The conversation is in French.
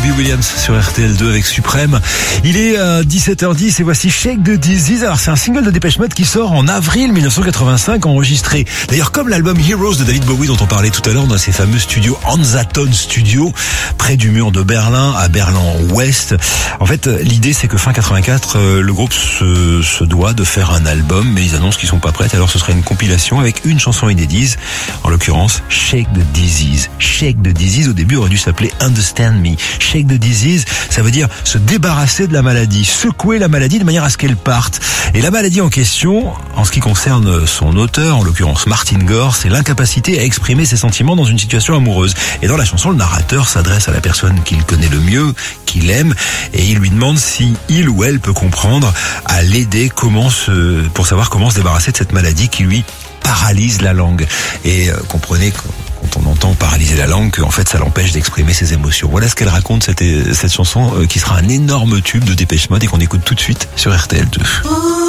Robbie Williams sur RTL2 avec Suprême. Il est 17h10 et voici Shake the Disease. Alors c'est un single de Depeche Mode qui sort en avril 1985, enregistré d'ailleurs comme l'album Heroes de David Bowie dont on parlait tout à l'heure dans ses fameux studios Hansaton Studio, près du mur de Berlin, à Berlin-Ouest. En fait, l'idée c'est que fin 84, le groupe se doit de faire un album, mais ils annoncent qu'ils sont pas prêts. Alors ce serait une compilation avec une chanson inédite, en l'occurrence Shake the Disease. Shake the Disease, au début aurait dû s'appeler Understand Me. Shake the Disease, ça veut dire se débarrasser de la maladie, secouer la maladie de manière à ce qu'elle parte. Et la maladie en question, en ce qui concerne son auteur, en l'occurrence Martin Gore, c'est l'incapacité à exprimer ses sentiments dans une situation amoureuse. Et dans la chanson, le narrateur s'adresse à la personne qu'il connaît le mieux, qu'il aime, et il lui demande si il ou elle peut comprendre, à l'aider pour savoir comment se débarrasser de cette maladie qui lui paralyse la langue. Et comprenez quand on entend paralyser la langue qu'en fait ça l'empêche d'exprimer ses émotions. Voilà ce qu'elle raconte, cette chanson qui sera un énorme tube de Depeche Mode et qu'on écoute tout de suite sur RTL2.